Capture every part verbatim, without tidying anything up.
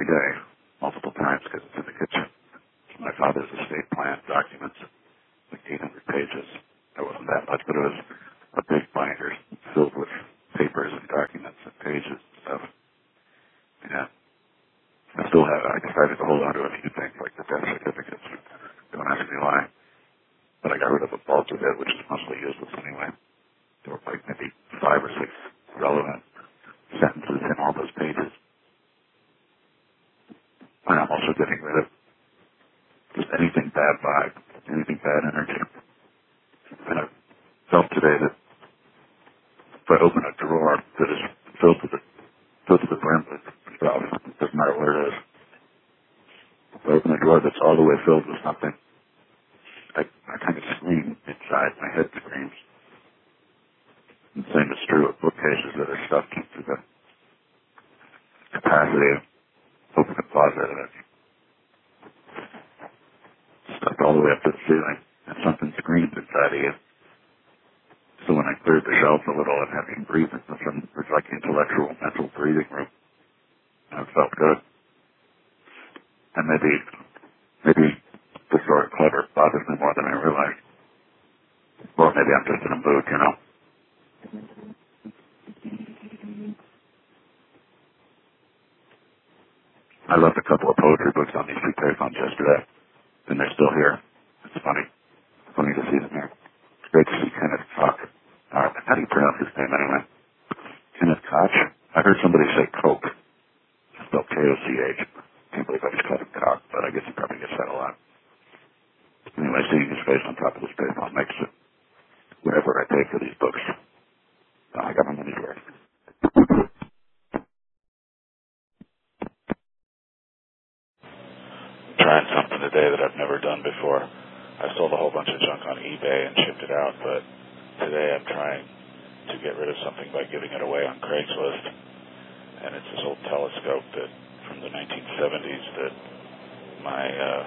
day, multiple times, because it's in the kitchen. My father's estate plan documents, like eight hundred pages. It wasn't that much, but it was a big binder filled with papers and documents and pages and stuff. Yeah. I still have it. I decided to hold on to a few things, like the death certificates. Don't ask me why. But I got rid of a bulk of it, which is mostly useless anyway. There were like maybe five or six relevant sentences in all those pages. And I'm also getting rid of just anything bad vibe, anything bad energy. And I felt today that if I open a drawer that is filled to the, filled to the brim with stuff, it doesn't matter where it is. If I open a drawer that's all the way filled with something, I, I kind of scream inside. My head screams. The same is true of bookcases that are stuffed into the capacity of open a closet and it's stuffed all the way up to the ceiling, and something screams inside of you. So when I cleared the shelf a little and had him breathe, it was like intellectual, mental breathing room. And it felt good. And maybe, maybe this sort of clever bothers me more than I realized. Or maybe I'm just in a mood, you know. I left a couple of poetry books on these two payphones yesterday, and they're still here. It's funny. Funny to see them here. It's great to see Kenneth Koch. Uh, how do you pronounce his name anyway? Kenneth Koch? I heard somebody say Coke. It's spelled K O C H. Can't believe I just called him Koch, but I guess he probably gets that a lot. Anyway, seeing his face on top of this payphone makes it whatever I pay for these books. Uh, I got my money's worth. Trying something today that I've never done before. I sold a whole bunch of junk on eBay and shipped it out, but today I'm trying to get rid of something by giving it away on Craigslist. And it's this old telescope that from the nineteen seventies that my uh,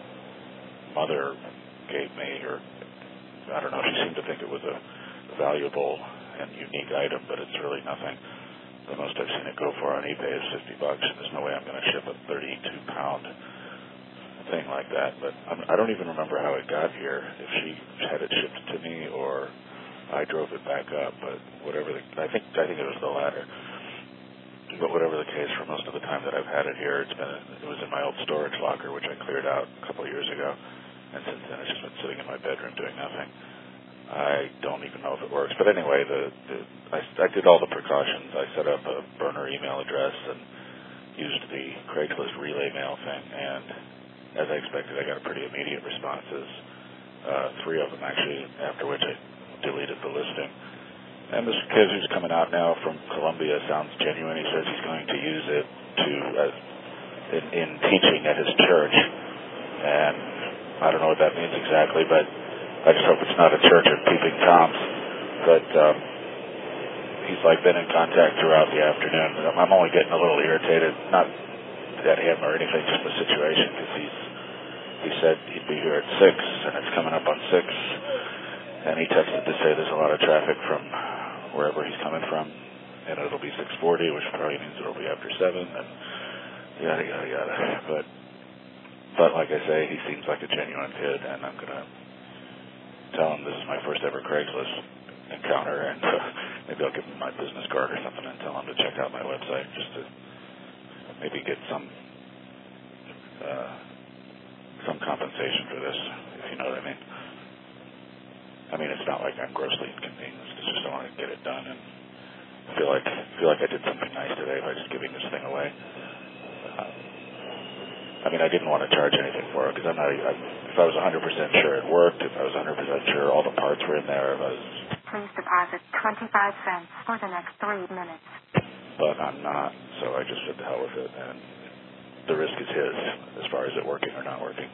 mother gave me, or I don't know, she seemed to think it was a valuable and unique item, but it's really nothing. The most I've seen it go for on eBay is fifty bucks, and there's no way I'm going to ship a thirty-two pound thing like that. But I'm, I don't even remember how it got here, if she had it shipped to me or I drove it back up. But whatever, the, I think I think it was the latter. But whatever the case, for most of the time that I've had it here, it's been it was in my old storage locker, which I cleared out a couple of years ago, and since then it's just been sitting in my bedroom doing nothing. I don't even know if it works. But anyway, the, the I, I did all the precautions. I set up a burner email address and used the Craigslist relay mail thing, and as I expected, I got pretty immediate responses, uh, three of them actually, after which I deleted the listing. And this kid who's coming out now from Columbia sounds genuine. He says he's going to use it to uh, in, in teaching at his church. And I don't know what that means exactly, but I just hope it's not a church of peeping Toms. But um, he's like been in contact throughout the afternoon. I'm only getting a little irritated, not at him or anything, just the situation, because he's he said he'd be here at six, and it's coming up on six, and he texted to say there's a lot of traffic from wherever he's coming from, and it'll be six forty, which probably means it'll be after seven, and yada yada yada. But but like I say, he seems like a genuine kid, and I'm gonna tell him this is my first ever Craigslist encounter, and uh, maybe I'll give him my business card or something and tell him to check out my website just to maybe get some uh, some compensation for this, if you know what I mean. I mean, it's not like I'm grossly inconvenienced. It's just I want to get it done, and I feel like feel like I did something nice today by just giving this thing away. Uh, I mean, I didn't want to charge anything for it because I'm not. I, if I was one hundred percent sure it worked, if I was one hundred percent sure all the parts were in there, if I was. Please deposit twenty-five cents for the next three minutes. But I'm not, so I just said the hell with it, and the risk is his as far as it working or not working.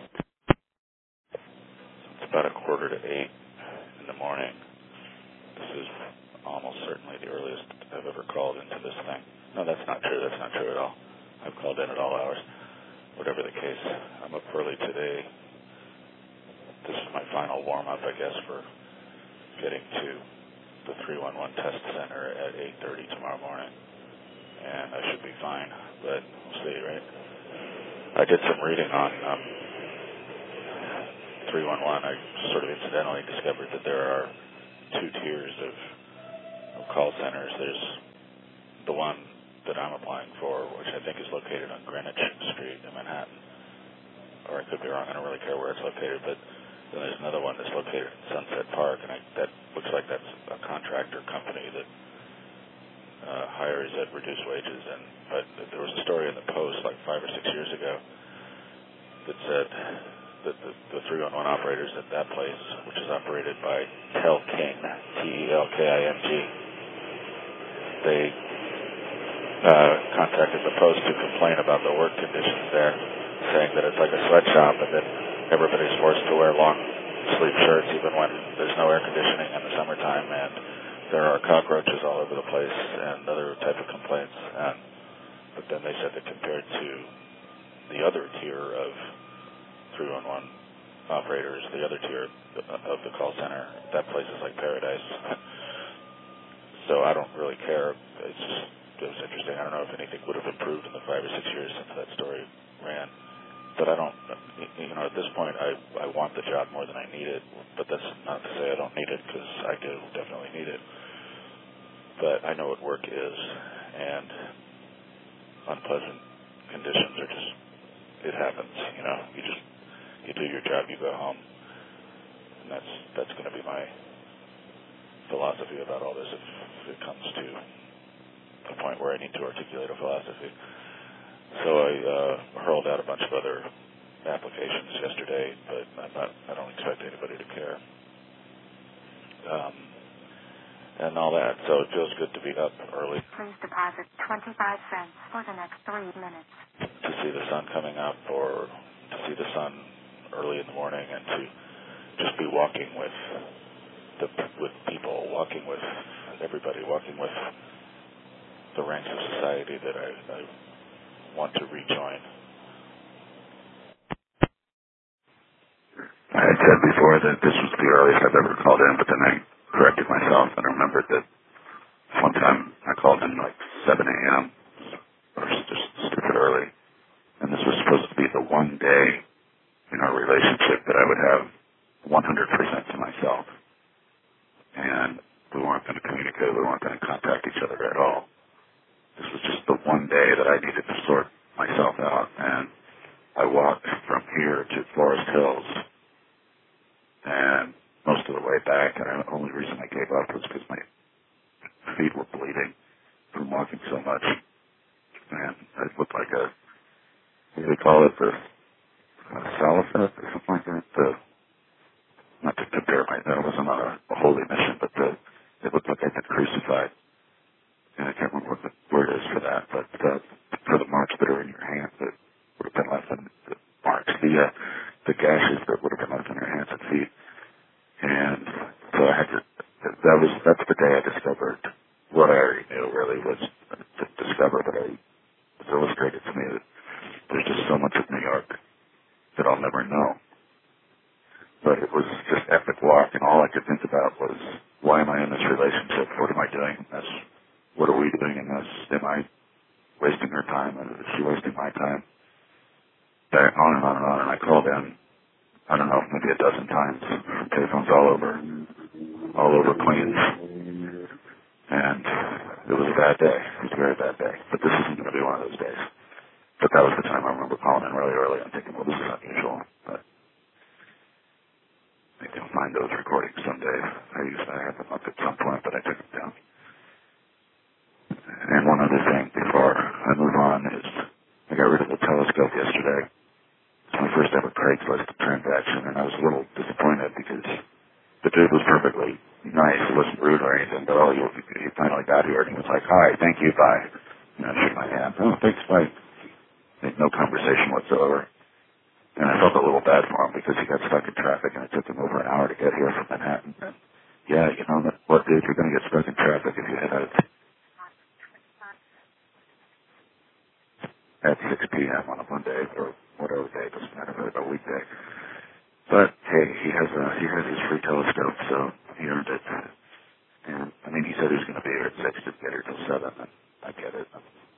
It's about a quarter to eight in the morning. This is almost certainly the earliest I've ever called into this thing. No, that's not true. That's not true at all. I've called in at all hours. Whatever the case, I'm up early today. This is my final warm-up, I guess, for getting to the three one one test center at eight thirty tomorrow morning. and I should be fine, but we'll see, right? I did some reading on um, three one one. I sort of incidentally discovered that there are two tiers of, of call centers. There's the one that I'm applying for, which I think is located on Greenwich Street in Manhattan. Or I could be wrong, I don't really care where it's located, but then there's another one that's located in Sunset Park, and I, that looks like that's a contractor company that uh, hires at reduced wages. And but there was a story in the Post like five or six years ago that said that the, the three one one operators at that place, which is operated by Telking, T E L K I N G, they uh, contacted the Post to complain about the work conditions there, saying that it's like a sweatshop and that everybody's forced to wear long sleeve shirts even when there's no air conditioning in the summertime, and there are cockroaches all over the place and other type of complaints. And but then they said that compared to the other tier of three one one operators, the other tier of the call center, that place is like paradise. So I don't really care. It's just, it was interesting. I don't know if anything would have improved in the five or six years since that story ran. But I don't, you know, at this point, I, I want the job more than I need it. But that's not to say I don't need it, because I do definitely need it. But I know what work is, and unpleasant conditions are just, it happens, you know. You just, you do your job, you go home. And that's that's going to be my philosophy about all this if, if it comes to a point where I need to articulate a philosophy. So I uh, hurled out a bunch of other applications yesterday, but I'm not, I don't expect anybody to care. Um, and all that. So it feels good to be up early. Please deposit twenty-five cents for the next three minutes. To see the sun coming up, or to see the sun early in the morning, and to just be walking with the with people, walking with everybody, walking with the ranks of society that I, I want to rejoin. I had said before that this was the earliest I've ever called in, but then I corrected myself and remembered that one time I called in like seven a.m. or just stupid early, and this was supposed to be the one day in our relationship that I would have one hundred percent to myself, and we weren't going to communicate, we weren't going to contact each other at all. This was just the one day that I needed to sort myself out, and I walked from here to Forest Hills, and most of the way back, and the only reason I gave up was because my feet were bleeding from walking so much, and I looked like a, what do they call it, the uh, salafet or something like that, the, not to compare my, that wasn't a, a holy mission, but the, it looked like I'd been crucified. And I can't remember what the word is for that, but uh, for the marks that are in your hand that would have been left in the marks, the uh, the gashes that would have been left in your hands and feet. And so I had to, that was, that's the day I discovered what I already knew really was to discover, but I, it was illustrated to me that there's just so much of New York that I'll never know. But it was just epic walk, and all I could think about was, why am I in this relationship? What am I doing in this? What are we doing in this? Am I wasting her time? Is she wasting my time? Back on and on and on. And I called in, I don't know, maybe a dozen times. Telephones all over, all over Queens. And it was a bad day. It was a very bad day. But this isn't going to be one of those days. But that was the time I remember calling in really early and thinking, well, this is unusual. But I can find those recordings someday. I used to have them up at some point, but I took them down. And one other thing before I move on is I got rid of the telescope yesterday. It's my first ever Craigslist transaction, and I was a little disappointed because the dude was perfectly nice. He wasn't rude or anything, but oh, he, he finally got here, and he was like, hi, thank you, bye. And I shook my hand. Oh, thanks, bye. Made no conversation whatsoever. And I felt a little bad for him because he got stuck in traffic, and it took him over an hour to get here from Manhattan. And yeah, you know what, dude, you're going to get stuck in traffic if you head out at six p.m. on a Monday or whatever day, doesn't matter, a weekday. But hey, he has a, he has his free telescope, so he earned it. And I mean, he said he was going to be here at six to get here till seven, and I get it.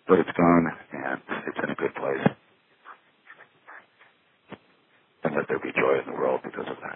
but it's gone, and it's in a good place. And let there be joy in the world because of that.